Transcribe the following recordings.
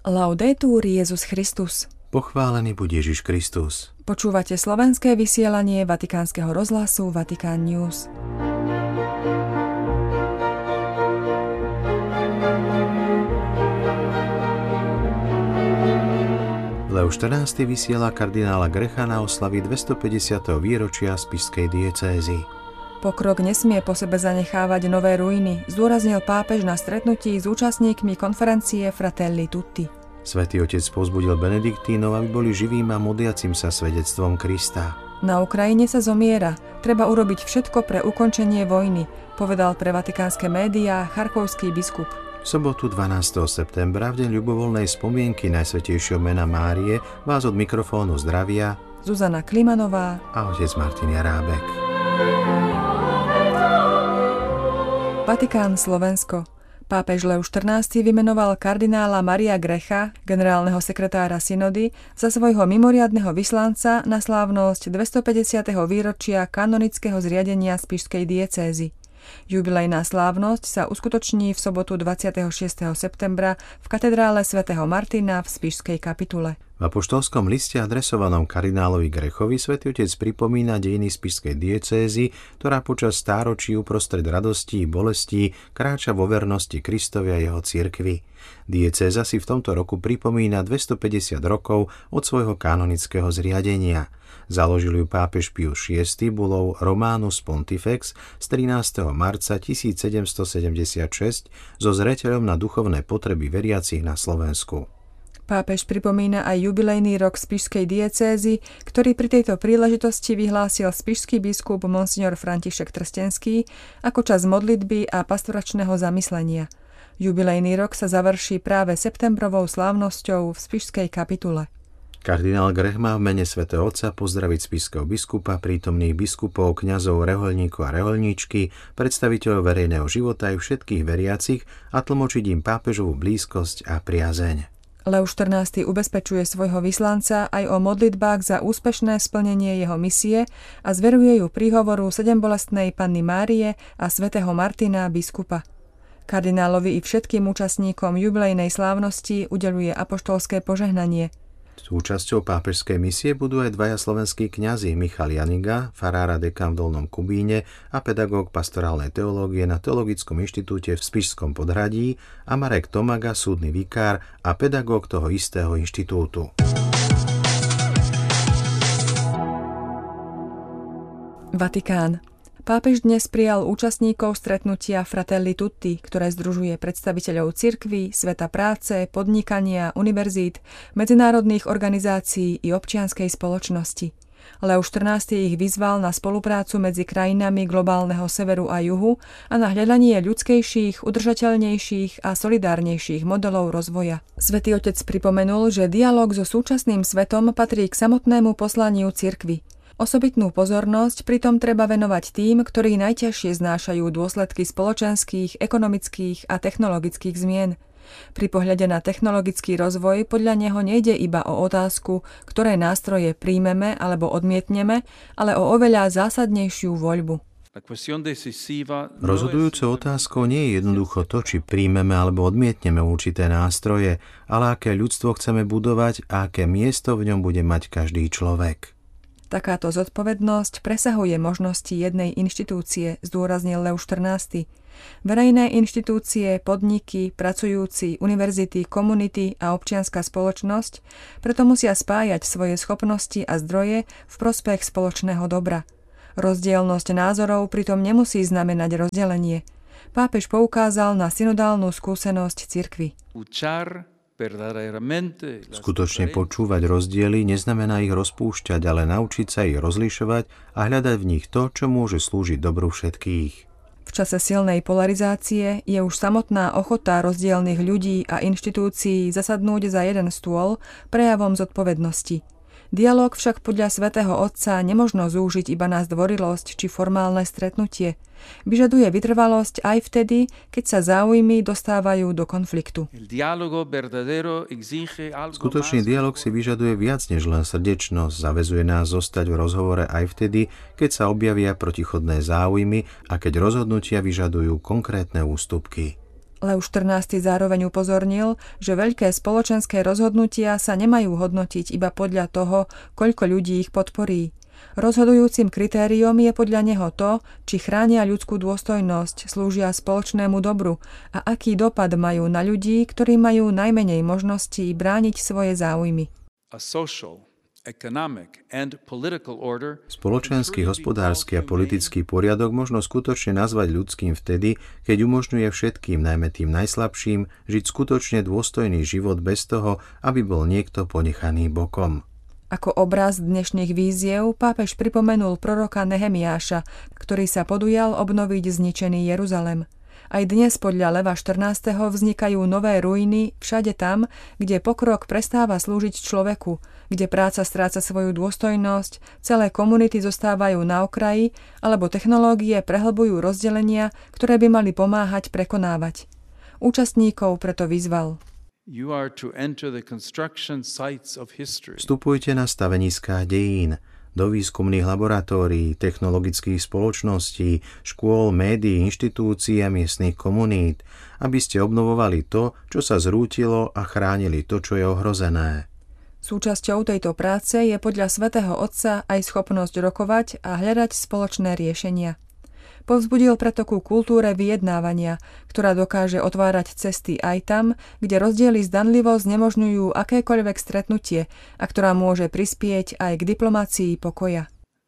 Laudetur Jesus Christus. Pochválený buď Ježiš Kristus. Počúvate slovenské vysielanie Vatikánskeho rozhlasu Vatikán News. Leo XIV vysiela kardinála Grecha na oslavy 250. výročia spišskej diecézy. Pokrok nesmie po sebe zanechávať nové ruiny, zdôraznil pápež na stretnutí s účastníkmi konferencie Fratelli Tutti. Svätý Otec povzbudil Benediktínov, aby boli živým a modliacim sa svedectvom Krista. Na Ukrajine sa zomiera. Treba urobiť všetko pre ukončenie vojny, povedal pre vatikánske médiá charkovský biskup. V sobotu 12. septembra, v deň ľubovoľnej spomienky Najsvätejšieho mena Márie, vás od mikrofónu zdravia Zuzana Klimanová a otec Martin Jarábek. Vatikán, Slovensko. Pápež Leo XIV vymenoval kardinála Maria Grecha, generálneho sekretára synody, za svojho mimoriadneho vyslanca na slávnosť 250. výročia kanonického zriadenia spišskej diecézy. Jubilejná slávnosť sa uskutoční v sobotu 26. septembra v katedrále svätého Martina v spišskej kapitule. V apoštolskom liste adresovanom kardinálovi Grechovi Svätý Otec pripomína dejiny spišskej diecézy, ktorá počas stáročí uprostred radostí i bolestí kráča vo vernosti Kristovi a jeho cirkvi. Diecéza si v tomto roku pripomína 250 rokov od svojho kanonického zriadenia. Založil ju pápež Pius VI bulou Romanus Pontifex z 13. marca 1776 so zreteľom na duchovné potreby veriacich na Slovensku. Pápež pripomína aj jubilejný rok spišskej diecézy, ktorý pri tejto príležitosti vyhlásil spišský biskup monsignor František Trstenský ako čas modlitby a pastoračného zamyslenia. Jubilejný rok sa završí práve septembrovou slávnosťou v spišskej kapitule. Kardinál Grech má v mene svätého Otca pozdraviť spišského biskupa, prítomných biskupov, kňazov, rehoľníkov a rehoľníčky, predstaviteľov verejného života aj všetkých veriacich a tlmočiť im pápežovú blízkosť a priazeň. Leo XIV ubezpečuje svojho vyslanca aj o modlitbách za úspešné splnenie jeho misie a zveruje ju príhovoru sedembolestnej Panny Márie a svätého Martina biskupa. Kardinálovi i všetkým účastníkom jubilejnej slávnosti udeľuje apoštolské požehnanie. Súčasťou pápežskej misie budú aj dvaja slovenskí kňazi, Michal Janiga, farára dekan v Dolnom Kubíne a pedagóg pastorálnej teológie na Teologickom inštitúte v Spišskom Podhradí a Marek Tomaga, súdny vikár a pedagóg toho istého inštitútu. Vatikán. Pápež dnes prijal účastníkov stretnutia Fratelli Tutti, ktoré združuje predstaviteľov cirkví, sveta práce, podnikania, univerzít, medzinárodných organizácií i občianskej spoločnosti. Leo XIV ich vyzval na spoluprácu medzi krajinami globálneho severu a juhu a na hľadanie ľudskejších, udržateľnejších a solidárnejších modelov rozvoja. Svätý Otec pripomenul, že dialóg so súčasným svetom patrí k samotnému poslaniu cirkvi. Osobitnú pozornosť pritom treba venovať tým, ktorí najťažšie znášajú dôsledky spoločenských, ekonomických a technologických zmien. Pri pohľade na technologický rozvoj podľa neho nejde iba o otázku, ktoré nástroje príjmeme alebo odmietneme, ale o oveľa zásadnejšiu voľbu. Rozhodujúcou otázkou nie je jednoducho to, či príjmeme alebo odmietneme určité nástroje, ale aké ľudstvo chceme budovať a aké miesto v ňom bude mať každý človek. Takáto zodpovednosť presahuje možnosti jednej inštitúcie, zdôraznil Leo XIV. Verejné inštitúcie, podniky, pracujúci, univerzity, komunity a občianska spoločnosť preto musia spájať svoje schopnosti a zdroje v prospech spoločného dobra. Rozdielnosť názorov pritom nemusí znamenať rozdelenie. Pápež poukázal na synodálnu skúsenosť cirkvi. Skutočne počúvať rozdiely neznamená ich rozpúšťať, ale naučiť sa ich rozlišovať a hľadať v nich to, čo môže slúžiť dobru všetkých. V čase silnej polarizácie je už samotná ochota rozdielnych ľudí a inštitúcií zasadnúť za jeden stôl prejavom zodpovednosti. Dialóg však podľa svätého Otca nemožno zúžiť iba na zdvorilosť či formálne stretnutie. Vyžaduje vytrvalosť aj vtedy, keď sa záujmy dostávajú do konfliktu. Skutočný dialóg si vyžaduje viac než len srdečnosť, zaväzuje nás zostať v rozhovore aj vtedy, keď sa objavia protichodné záujmy a keď rozhodnutia vyžadujú konkrétne ústupky. Leo XIV zároveň upozornil, že veľké spoločenské rozhodnutia sa nemajú hodnotiť iba podľa toho, koľko ľudí ich podporí. Rozhodujúcim kritériom je podľa neho to, či chránia ľudskú dôstojnosť, slúžia spoločnému dobru a aký dopad majú na ľudí, ktorí majú najmenej možností brániť svoje záujmy. Spoločenský, hospodársky a politický poriadok možno skutočne nazvať ľudským vtedy, keď umožňuje všetkým, najmä tým najslabším, žiť skutočne dôstojný život bez toho, aby bol niekto ponechaný bokom. Ako obraz dnešných víziev pápež pripomenul proroka Nehemiáša, ktorý sa podujal obnoviť zničený Jeruzalem. Aj dnes podľa Leva XIV. Vznikajú nové ruiny všade tam, kde pokrok prestáva slúžiť človeku, kde práca stráca svoju dôstojnosť, celé komunity zostávajú na okraji, alebo technológie prehlbujú rozdelenia, ktoré by mali pomáhať prekonávať. Účastníkov preto vyzval. Vstupujte na staveniská dejín, do výskumných laboratórií, technologických spoločností, škôl, médií, inštitúcií a miestnych komunít, aby ste obnovovali to, čo sa zrútilo a chránili to, čo je ohrozené. Súčasťou tejto práce je podľa svätého Otca aj schopnosť rokovať a hľadať spoločné riešenia. Povzbudil preto ku kultúre vyjednávania, ktorá dokáže otvárať cesty aj tam, kde rozdiely zdanlivo znemožňujú akékoľvek stretnutie a ktorá môže prispieť aj k diplomácii pokoja.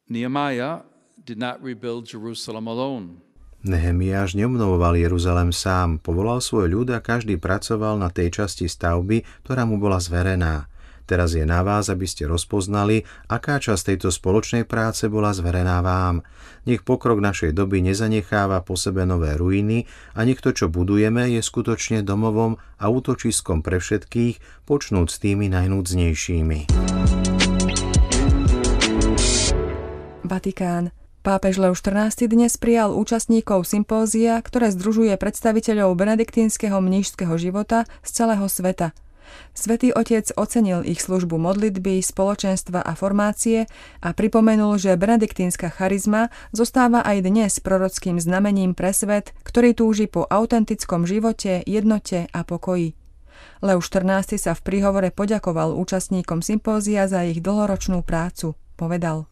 Nehemiáš neobnovoval Jeruzalem sám, povolal svoj ľud a každý pracoval na tej časti stavby, ktorá mu bola zverená. Teraz je na vás, aby ste rozpoznali, aká časť tejto spoločnej práce bola zverená vám. Nech pokrok našej doby nezanecháva po sebe nové ruiny a nech to, čo budujeme, je skutočne domovom a útočiskom pre všetkých, počnúc s tými najnúdznejšími. Vatikán. Pápež Leo XIV. Dnes prijal účastníkov sympózia, ktoré združuje predstaviteľov benediktínskeho mníšskeho života z celého sveta. Svätý Otec ocenil ich službu modlitby, spoločenstva a formácie a pripomenul, že benediktínska charizma zostáva aj dnes prorockým znamením pre svet, ktorý túži po autentickom živote, jednote a pokoji. Leo XIV. Sa v príhovore poďakoval účastníkom sympózia za ich dlhoročnú prácu. Povedal: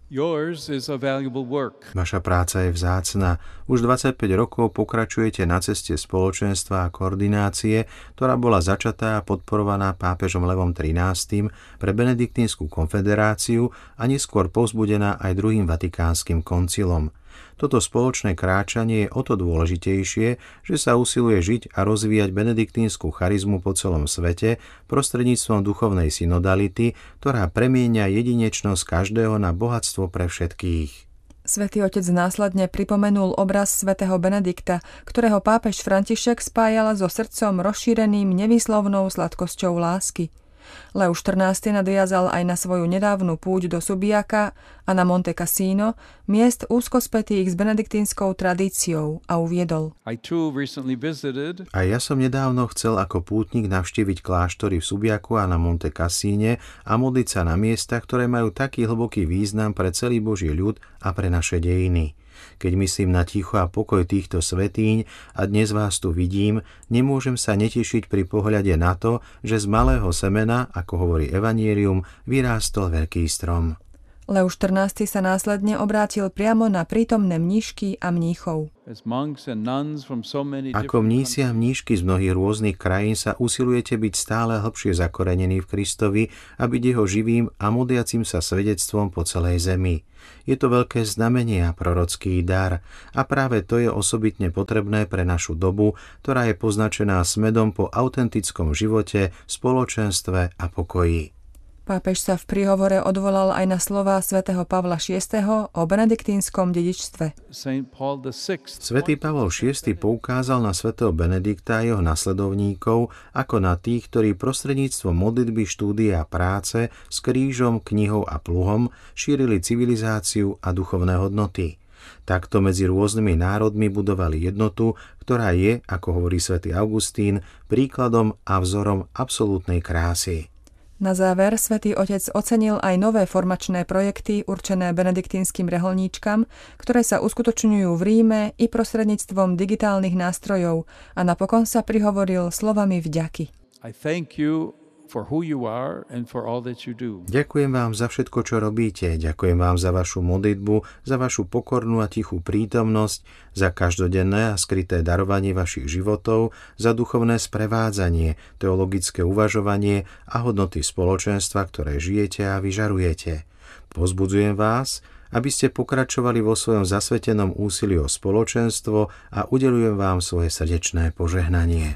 Vaša práca je vzácna. Už 25 rokov pokračujete na ceste spoločenstva a koordinácie, ktorá bola začatá a podporovaná pápežom Levom XIII pre Benediktínsku konfederáciu a neskôr povzbudená aj druhým vatikánskym koncilom. Toto spoločné kráčanie je o to dôležitejšie, že sa usiluje žiť a rozvíjať benediktínsku charizmu po celom svete prostredníctvom duchovnej synodality, ktorá premieňa jedinečnosť každého na bohatstvo pre všetkých. Svätý Otec následne pripomenul obraz svätého Benedikta, ktorého pápež František spájal so srdcom rozšíreným nevýslovnou sladkosťou lásky. Leo XIV. Nadviazal aj na svoju nedávnu púť do Subiaca a na Monte Cassino, miest úzko spätých s benediktínskou tradíciou, a uviedol: A ja som nedávno chcel ako pútnik navštíviť kláštory v Subiacu a na Monte Cassine a modliť sa na miestach, ktoré majú taký hlboký význam pre celý Boží ľud a pre naše dejiny. Keď myslím na ticho a pokoj týchto svätýň a dnes vás tu vidím, nemôžem sa netešiť pri pohľade na to, že z malého semena, ako hovorí Evanjelium, vyrástol veľký strom. Leo XIV. Sa následne obrátil priamo na prítomné mníšky a mníchov. Ako mnísi a mníšky z mnohých rôznych krajín sa usilujete byť stále hlbšie zakorenení v Kristovi a byť jeho živým a modliacim sa svedectvom po celej zemi. Je to veľké znamenie a prorocký dar a práve to je osobitne potrebné pre našu dobu, ktorá je poznačená smedom po autentickom živote, spoločenstve a pokoji. Pápež sa v príhovore odvolal aj na slová svätého Pavla VI. O benediktínskom dedičstve. Svätý Pavol VI. Poukázal na svätého Benedikta a jeho nasledovníkov ako na tých, ktorí prostredníctvom modlitby, štúdia a práce s krížom, knihou a pluhom šírili civilizáciu a duchovné hodnoty. Takto medzi rôznymi národmi budovali jednotu, ktorá je, ako hovorí svätý Augustín, príkladom a vzorom absolútnej krásy. Na záver Svätý Otec ocenil aj nové formačné projekty určené benediktínskym reholníčkam, ktoré sa uskutočňujú v Ríme i prostredníctvom digitálnych nástrojov a napokon sa prihovoril slovami vďaky. Ďakujem vám za všetko, čo robíte. Ďakujem vám za vašu modlitbu, za vašu pokornú a tichú prítomnosť, za každodenné a skryté darovanie vašich životov, za duchovné sprevádzanie, teologické uvažovanie a hodnoty spoločenstva, ktoré žijete a vyžarujete. Povzbudzujem vás, aby ste pokračovali vo svojom zasvetenom úsilí o spoločenstvo a udeľujem vám svoje srdečné požehnanie.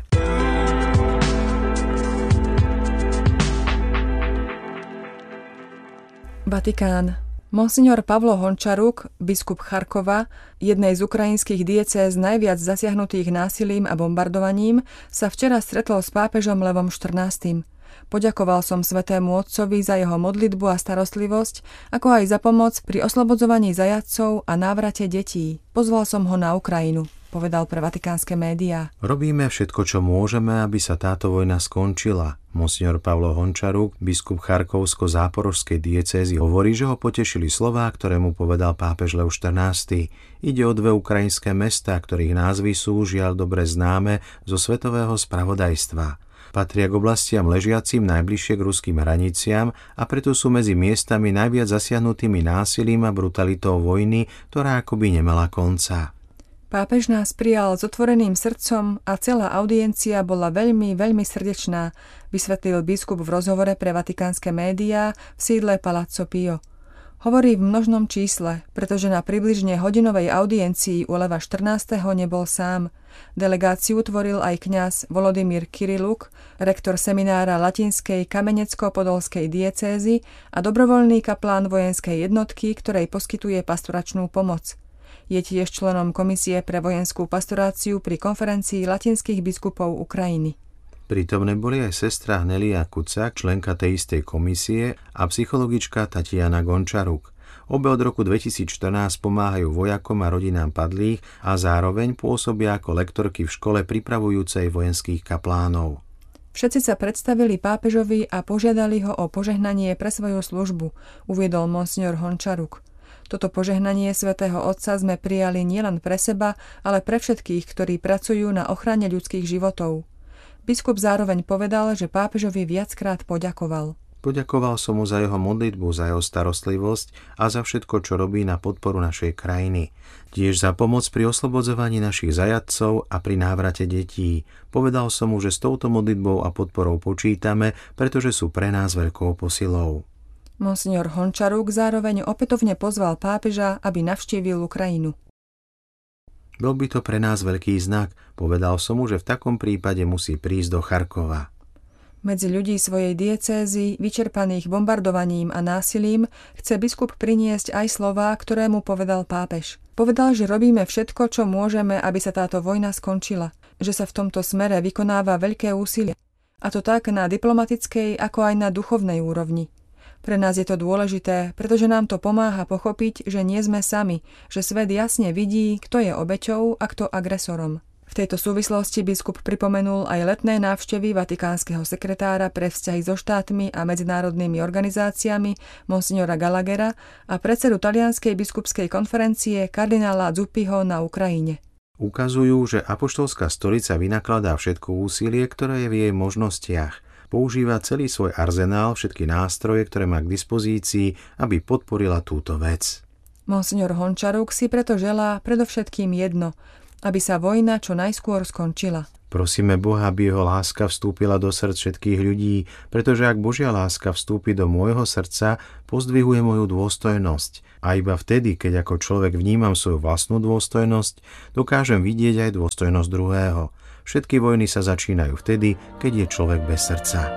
Vatikán. Monsignor Pavlo Hončaruk, biskup Charkova, jednej z ukrajinských diecéz najviac zasiahnutých násilím a bombardovaním, sa včera stretol s pápežom Levom XIV. Poďakoval som Svätému Otcovi za jeho modlitbu a starostlivosť, ako aj za pomoc pri oslobodzovaní zajatcov a návrate detí. Pozval som ho na Ukrajinu, povedal pre vatikánske médiá. Robíme všetko, čo môžeme, aby sa táto vojna skončila. Monsignor Pavlo Hončaruk, biskup Charkovsko-záporožskej diecézy, hovorí, že ho potešili slová, ktoré mu povedal pápež Lev XIV. Ide o dve ukrajinské mestá, ktorých názvy sú žiaľ dobre známe zo svetového spravodajstva. Patria k oblastiam ležiacim najbližšie k ruským hraniciam a preto sú medzi miestami najviac zasiahnutými násilím a brutalitou vojny, ktorá akoby nemala konca. Pápež nás prijal s otvoreným srdcom a celá audiencia bola veľmi, veľmi srdečná, vysvetlil biskup v rozhovore pre vatikánske médiá v sídle Palazzo Pio. Hovorí v množnom čísle, pretože na približne hodinovej audiencii u Leva XIV. Nebol sám. Delegáciu tvoril aj kňaz Volodymyr Kiriluk, rektor seminára latinskej kamenecko-podolskej diecézy a dobrovoľný kaplán vojenskej jednotky, ktorej poskytuje pastoračnú pomoc. Je tiež členom Komisie pre vojenskú pastoráciu pri konferencii latinských biskupov Ukrajiny. Prítomné boli aj sestra Nelia Kucak, členka tej istej komisie, a psychologička Tatiana Gončaruk. Obe od roku 2014 pomáhajú vojakom a rodinám padlých a zároveň pôsobia ako lektorky v škole pripravujúcej vojenských kaplánov. Všetci sa predstavili pápežovi a požiadali ho o požehnanie pre svoju službu, uviedol monsignor Hončaruk. Toto požehnanie Svätého Otca sme prijali nielen pre seba, ale pre všetkých, ktorí pracujú na ochrane ľudských životov. Biskup zároveň povedal, že pápežovi viackrát poďakoval. Poďakoval som mu za jeho modlitbu, za jeho starostlivosť a za všetko, čo robí na podporu našej krajiny. Tiež za pomoc pri oslobodzovaní našich zajatcov a pri návrate detí. Povedal som mu, že s touto modlitbou a podporou počítame, pretože sú pre nás veľkou posilou. Monsignor Hončaruk zároveň opätovne pozval pápeža, aby navštívil Ukrajinu. Bol by to pre nás veľký znak. Povedal som mu, že v takom prípade musí prísť do Charkova. Medzi ľudí svojej diecézy, vyčerpaných bombardovaním a násilím, chce biskup priniesť aj slová, ktoré mu povedal pápež. Povedal, že robíme všetko, čo môžeme, aby sa táto vojna skončila. Že sa v tomto smere vykonáva veľké úsilie. A to tak na diplomatickej, ako aj na duchovnej úrovni. Pre nás je to dôležité, pretože nám to pomáha pochopiť, že nie sme sami, že svet jasne vidí, kto je obeťou a kto agresorom. V tejto súvislosti biskup pripomenul aj letné návštevy vatikánskeho sekretára pre vzťahy so štátmi a medzinárodnými organizáciami monsignora Gallaghera a predsedu talianskej biskupskej konferencie kardinála Zuppiho na Ukrajine. Ukazujú, že apoštolská stolica vynakladá všetko úsilie, ktoré je v jej možnostiach. Používa celý svoj arzenál, všetky nástroje, ktoré má k dispozícii, aby podporila túto vec. Monsignor Hončaruk si preto želá predovšetkým jedno, aby sa vojna čo najskôr skončila. Prosíme Boha, aby jeho láska vstúpila do srdc všetkých ľudí, pretože ak Božia láska vstúpi do môjho srdca, pozdvihuje moju dôstojnosť. A iba vtedy, keď ako človek vnímam svoju vlastnú dôstojnosť, dokážem vidieť aj dôstojnosť druhého. Všetky vojny sa začínajú vtedy, keď je človek bez srdca.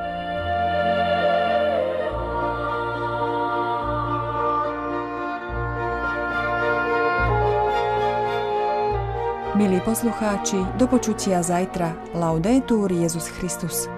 Milí poslucháči, do počutia zajtra. Laudetur Jesus Christus.